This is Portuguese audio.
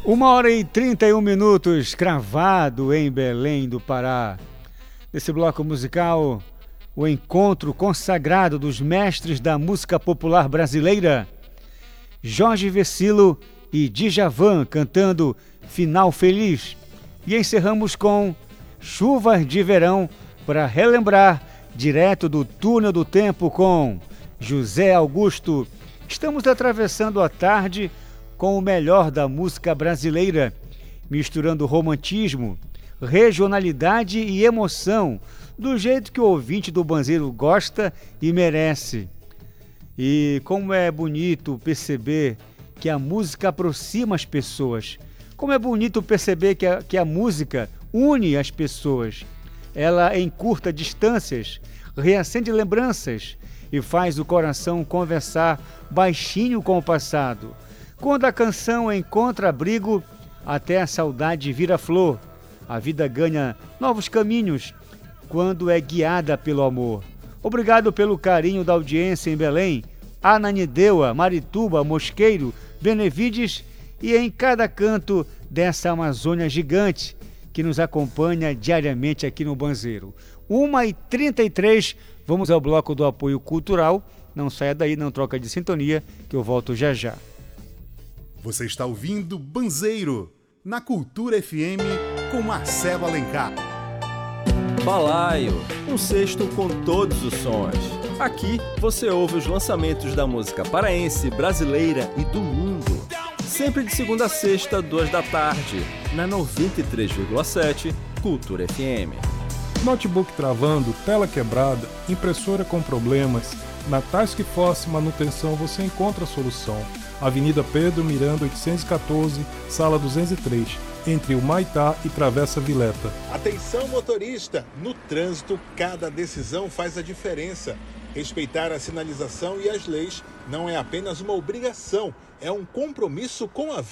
1h31, cravado em Belém do Pará. Nesse bloco musical, o encontro consagrado dos mestres da música popular brasileira, Jorge Vercillo e Djavan cantando Final Feliz. E encerramos com Chuvas de Verão para relembrar, direto do Túnel do Tempo com José Augusto. Estamos atravessando a tarde com o melhor da música brasileira, misturando romantismo, regionalidade e emoção, do jeito que o ouvinte do Banzeiro gosta e merece. E como é bonito perceber que a música aproxima as pessoas. Como é bonito perceber que a música une as pessoas. Ela encurta distâncias, reacende lembranças e faz o coração conversar baixinho com o passado. Quando a canção encontra abrigo, até a saudade vira flor. A vida ganha novos caminhos quando é guiada pelo amor. Obrigado pelo carinho da audiência em Belém, Ananindeua, Marituba, Mosqueiro, Benevides e em cada canto dessa Amazônia gigante que nos acompanha diariamente aqui no Banzeiro. 1h33, vamos ao bloco do apoio cultural. Não saia daí, não troca de sintonia, que eu volto já já. Você está ouvindo Banzeiro, na Cultura FM, com Marcelo Alencar. Balaio, um cesto com todos os sons. Aqui você ouve os lançamentos da música paraense, brasileira e do mundo. Sempre de segunda a sexta, 14h, na 93,7 Cultura FM. Notebook travando, tela quebrada, impressora com problemas. Na Task Force Manutenção você encontra a solução. Avenida Pedro Miranda 814, sala 203, entre o Maitá e Travessa Vileta. Atenção motorista, no trânsito cada decisão faz a diferença. Respeitar a sinalização e as leis não é apenas uma obrigação, é um compromisso com a vida.